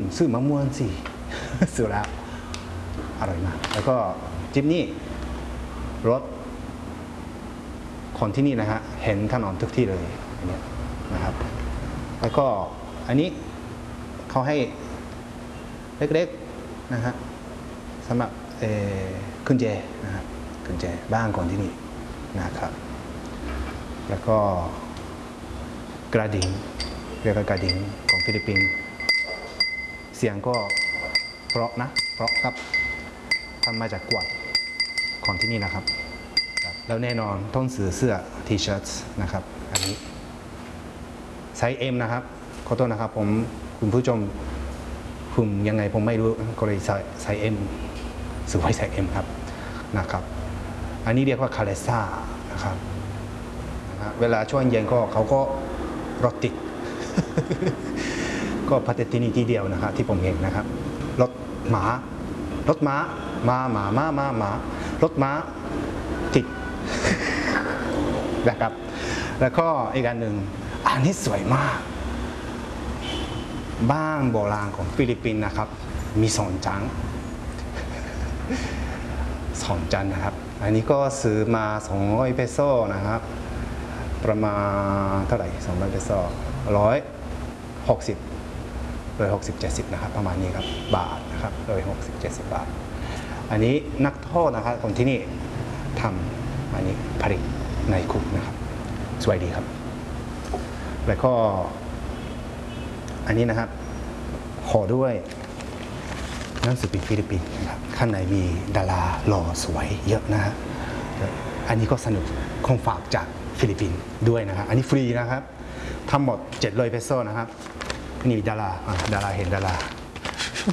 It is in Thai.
ซื้อมะม่วงสิ ซื้อแล้วอร่อยมากแล้วก็จิ๊บนี่รถคนที่นี่นะฮะเห็นถนนทุกที่เลยอันนี้นะครับแล้วก็อันนี้เขาให้เล็กๆนะฮะสำหรับกุญแจนะฮะกุญแจบ้านคนที่นี่นะครับแล้วก็กระดิ่งเรียกว่ากระดิ่งของฟิลิปปินส์เสียงก็เพราะนะเพราะครับทำมาจากกวาดของที่นี่นะครับแล้วแน่นอนต้องซื้อเสื้อทีเชิ้ตนะครับอันนี้ไซส์ M นะครับขอโทษนะครับผมคุณผู้ชมคุมยังไงผมไม่รู้ก็เลยไซส์ M ซื้อไว้ไซส์ M ครับนะครับอันนี้เรียกว่าคาเลซ่านะครับเวลาช่วงเย็นก็เขาก็รถติด ก็พัฒตินีที่เดียวนะครับที่ผมเห็นนะครับรถม้ารถม้ารถม้าติด นะครับแล้วก็อีกอันหนึ่งอันนี้สวยมากบ้านโบราณของฟิลิปปินส์นะครับมี2 ชั้น 2 ชั้นนะครับอันนี้ก็ซื้อมา200 เปโซนะครับประมาณเท่าไหร่200 เปโซ160-70นะครับประมาณนี้ครับบาทนะครับ160-70 บาทอันนี้นักโทษนะครับคนที่นี่ทำอันนี้ผลิตในคุกนะครับสวยดีครับแล้วก็อันนี้นะครับห่อด้วยหนังสือพิมพ์ฟิลิปปินส์นะครับข้างในมีดาราหล่อสวยเยอะนะฮะอันนี้ก็สนุกของฝากจากฟิลิปปินส์ด้วยนะครับอันนี้ฟรีนะครับทั้งหมด700 เปโซนะครับนี่ดาราเห็นดารา